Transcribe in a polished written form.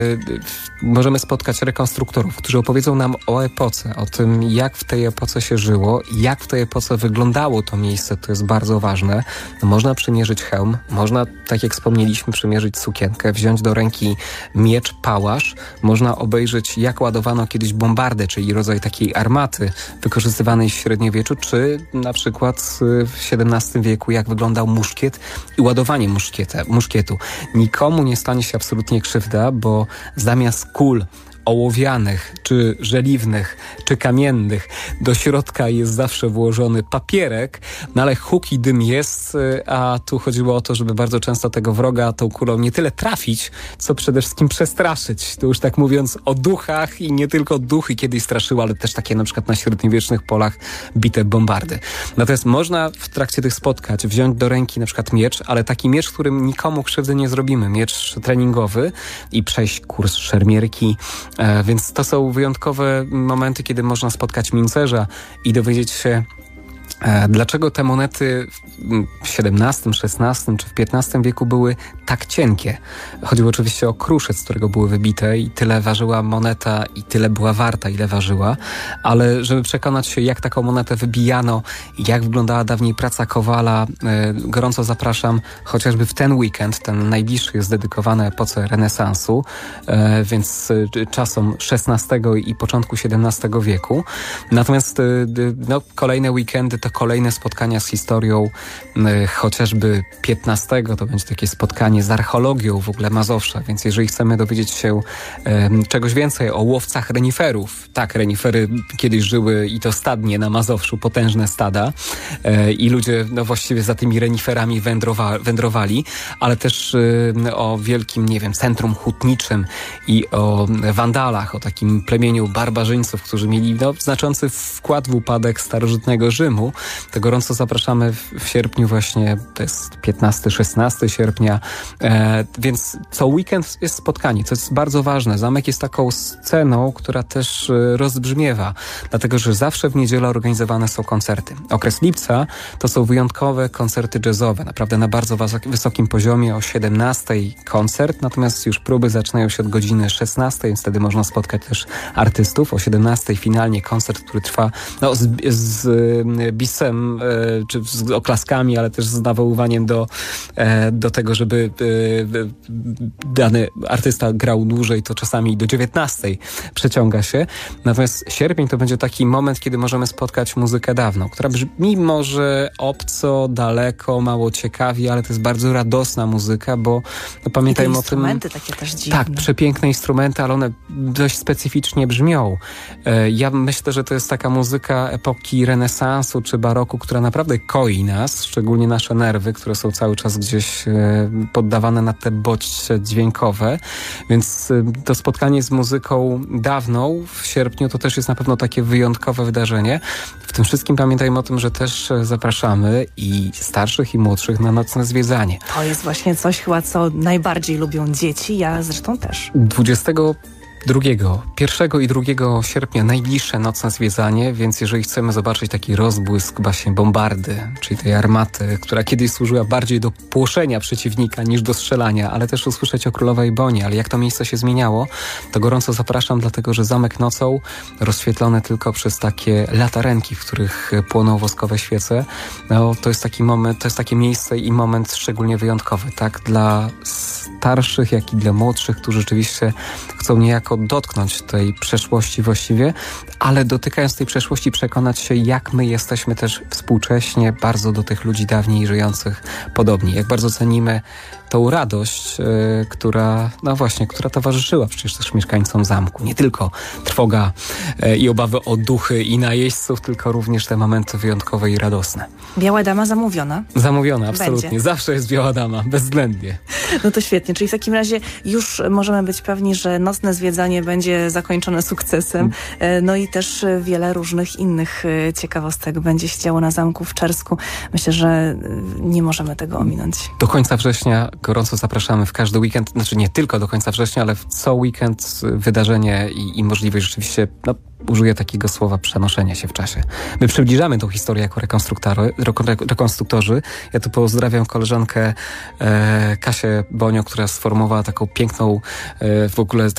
możemy spotkać rekonstruktorów, którzy opowiedzą nam o epoce, o tym, jak w tej epoce się żyło, jak w tej epoce wyglądało to miejsce, to jest bardzo ważne. Można przymierzyć hełm, można, tak jak wspomnieliśmy, przymierzyć sukienkę, wziąć do ręki miecz, pałasz, można obejrzeć, jak ładowano kiedyś bombardę, czyli rodzaj takiej armaty wykorzystywanej w średniowieczu, czy na przykład w XVII wieku, jak wyglądał muszkiet i ładowanie muszkietu. Nikomu nie stanie się absolutnie krzywda, bo zamiast kul ołowianych, czy żeliwnych, czy kamiennych, do środka jest zawsze włożony papierek, no ale huk i dym jest, a tu chodziło o to, żeby bardzo często tego wroga tą kulą nie tyle trafić, co przede wszystkim przestraszyć. To już tak mówiąc o duchach i nie tylko duchy kiedyś straszyły, ale też takie na przykład na średniowiecznych polach bite bombardy. Natomiast można w trakcie tych spotkań wziąć do ręki na przykład miecz, ale taki miecz, którym nikomu krzywdy nie zrobimy. Miecz treningowy i przejść kurs szermierki. Więc to są wyjątkowe momenty, kiedy można spotkać mincerza i dowiedzieć się, dlaczego te monety w XVII, XVI czy w XV wieku były tak cienkie? Chodziło oczywiście o kruszec, z którego były wybite i tyle ważyła moneta i tyle była warta, ile ważyła, ale żeby przekonać się, jak taką monetę wybijano, jak wyglądała dawniej praca kowala, gorąco zapraszam chociażby w ten weekend, ten najbliższy jest dedykowany epoce renesansu, więc czasom XVI i początku XVII wieku. Natomiast kolejne weekendy to kolejne spotkania z historią, chociażby 15 to będzie takie spotkanie z archeologią w ogóle Mazowsza, więc jeżeli chcemy dowiedzieć się czegoś więcej o łowcach reniferów, tak, renifery kiedyś żyły i to stadnie na Mazowszu, potężne stada i ludzie właściwie za tymi reniferami wędrowali, ale też o wielkim, centrum hutniczym i o Wandalach, o takim plemieniu barbarzyńców, którzy mieli znaczący wkład w upadek starożytnego Rzymu. To gorąco zapraszamy w sierpniu właśnie, to jest 15-16 sierpnia, więc co weekend jest spotkanie, to jest bardzo ważne. Zamek jest taką sceną, która też rozbrzmiewa, dlatego że zawsze w niedzielę organizowane są koncerty. Okres lipca to są wyjątkowe koncerty jazzowe, naprawdę na bardzo wysokim poziomie, o 17 koncert, natomiast już próby zaczynają się od godziny 16, więc wtedy można spotkać też artystów. O 17 finalnie koncert, który trwa z bisem, czy z oklaskami, ale też z nawoływaniem do tego, żeby dany artysta grał dłużej, to czasami do 19 przeciąga się. Natomiast sierpień to będzie taki moment, kiedy możemy spotkać muzykę dawną, która brzmi może obco, daleko, mało ciekawie, ale to jest bardzo radosna muzyka, bo pamiętajmy o tym... instrumenty takie też dziwne. Tak, przepiękne instrumenty, ale one dość specyficznie brzmią. Ja myślę, że to jest taka muzyka epoki renesansu czy baroku, która naprawdę koi nas, szczególnie nasze nerwy, które są cały czas gdzieś poddawane na te bodźce dźwiękowe, więc to spotkanie z muzyką dawną w sierpniu to też jest na pewno takie wyjątkowe wydarzenie. W tym wszystkim pamiętajmy o tym, że też zapraszamy i starszych, i młodszych na nocne zwiedzanie. To jest właśnie coś chyba, co najbardziej lubią dzieci, ja zresztą też. 1 i 2 sierpnia najbliższe nocne zwiedzanie, więc jeżeli chcemy zobaczyć taki rozbłysk właśnie bombardy, czyli tej armaty, która kiedyś służyła bardziej do płoszenia przeciwnika niż do strzelania, ale też usłyszeć o Królowej Bonie, ale jak to miejsce się zmieniało, to gorąco zapraszam, dlatego że zamek nocą rozświetlony tylko przez takie latarenki, w których płoną woskowe świece, to jest taki moment, to jest takie miejsce i moment szczególnie wyjątkowy, tak, dla starszych, jak i dla młodszych, którzy rzeczywiście chcą niejako dotknąć tej przeszłości właściwie, ale dotykając tej przeszłości przekonać się, jak my jesteśmy też współcześnie bardzo do tych ludzi dawniej żyjących podobni. Jak bardzo cenimy tą radość, która towarzyszyła przecież też mieszkańcom zamku. Nie tylko trwoga i obawy o duchy i najeźdźców, tylko również te momenty wyjątkowe i radosne. Biała dama zamówiona? Zamówiona, absolutnie. Będzie. Zawsze jest biała dama, bezwzględnie. No to świetnie, czyli w takim razie już możemy być pewni, że nocne zwiedzanie będzie zakończone sukcesem. No i też wiele różnych innych ciekawostek będzie się działo na zamku w Czersku. Myślę, że nie możemy tego ominąć. Do końca września gorąco zapraszamy w każdy weekend, znaczy nie tylko do końca września, ale w co weekend wydarzenie i możliwość rzeczywiście, użyję takiego słowa, przenoszenia się w czasie. My przybliżamy tą historię jako rekonstruktorzy. Ja tu pozdrawiam koleżankę Kasię Bonio, która sformułowała taką piękną w ogóle